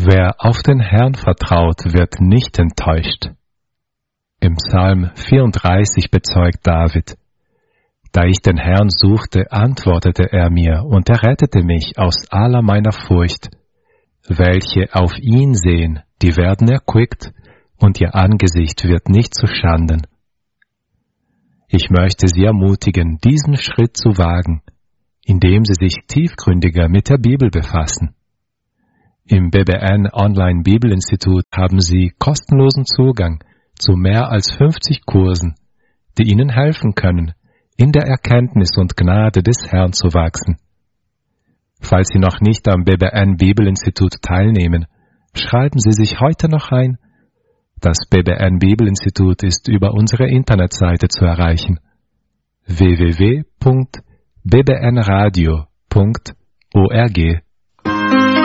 Wer auf den Herrn vertraut, wird nicht enttäuscht. Im Psalm 34 bezeugt David: Da ich den Herrn suchte, antwortete er mir, und er rettete mich aus aller meiner Furcht. Welche auf ihn sehen, die werden erquickt, und ihr Angesicht wird nicht zu Schanden. Ich möchte Sie ermutigen, diesen Schritt zu wagen, indem Sie sich tiefgründiger mit der Bibel befassen. Im BBN Online Bibelinstitut haben Sie kostenlosen Zugang zu mehr als 50 Kursen, die Ihnen helfen können, in der Erkenntnis und Gnade des Herrn zu wachsen. Falls Sie noch nicht am BBN Bibelinstitut teilnehmen, schreiben Sie sich heute noch ein. Das BBN Bibelinstitut ist über unsere Internetseite zu erreichen: www.bbnradio.org.